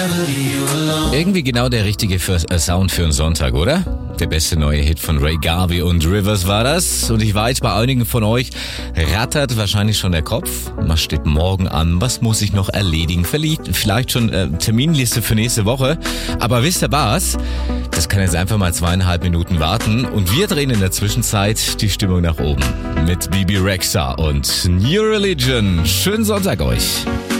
Irgendwie genau der richtige Sound für einen Sonntag, oder? Der beste neue Hit von Ray Garvey und Rivers war das. Und ich weiß, bei einigen von euch rattert wahrscheinlich schon der Kopf. Was steht morgen an? Was muss ich noch erledigen? Vielleicht schon Terminliste für nächste Woche. Aber wisst ihr was? Das kann jetzt einfach mal 2,5 Minuten warten. Und wir drehen in der Zwischenzeit die Stimmung nach oben. Mit Bebe Rexha und New Religion. Schönen Sonntag euch.